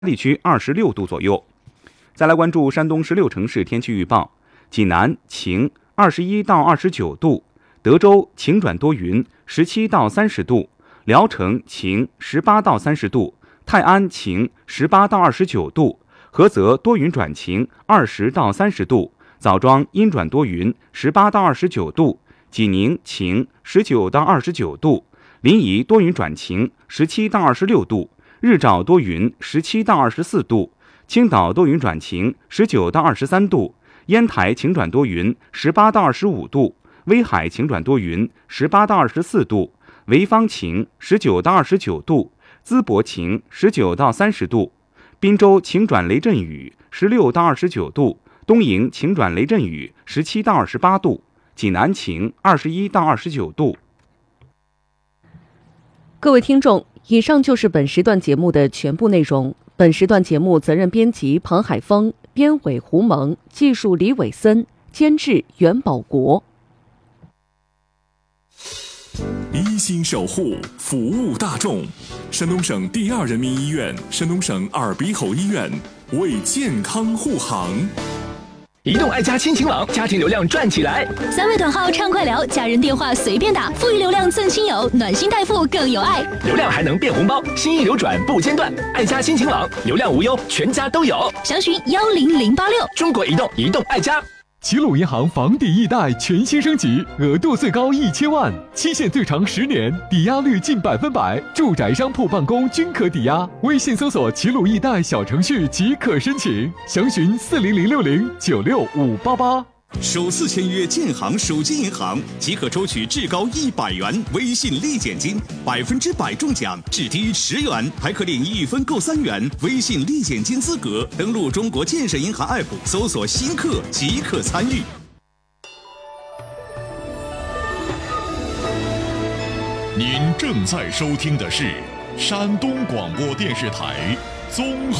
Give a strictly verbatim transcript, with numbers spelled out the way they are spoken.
地区二十六度左右。再来关注山东十六城市天气预报：济南晴，二十一到二十九度；德州晴转多云，十七到三十度；聊城晴，十八到三十度；泰安晴，十八到二十九度；菏泽多云转晴，二十到三十度；枣庄阴转多云，十八到二十九度；济宁晴，十九到二十九度；临沂多云转晴，十七到二十六度；日照多云，十七到二十四度；青岛多云转晴，十九到二十三度；烟台晴转多云，十八到二十五度；威海晴转多云，十八到二十四度；潍坊晴，十九到二十九度；淄博晴，十九到三十度；滨州晴转雷阵雨，十六到二十九度；东营晴转雷阵雨，十七到二十八度；济南晴，二十一到二十九度。 各位听众，以上就是本时段节目的全部内容。本时段节目责任编辑庞海峰，编委胡蒙，技术李伟森，监制袁保国。 一心守护，服务大众。山东省第二人民医院、山东省耳鼻喉医院为健康护航。 移动爱家亲情网，家庭流量赚起来！ 三位短号畅快聊，家人电话随便打，富裕流量赠亲友，暖心带富更有爱。 流量还能变红包，心意流转不间断。爱家亲情网，流量无忧，全家都有。 详询幺零零八六。 中国移动，移动爱家。 齐鲁银行房抵易贷全新升级，额度最高一千万，期限最长十年，抵押率近百分百，住宅、商铺、办公均可抵押。微信搜索齐鲁易贷小程序即可申请，详询四零零六零九六五八八。 首次签约建行手机银行即可抽取至高一百元微信立减金，百分之百中奖，至低十元，还可领一分购三元微信立减金资格。登录中国建设银行 A P P 搜索新客即可参与。 您正在收听的是山东广播电视台综合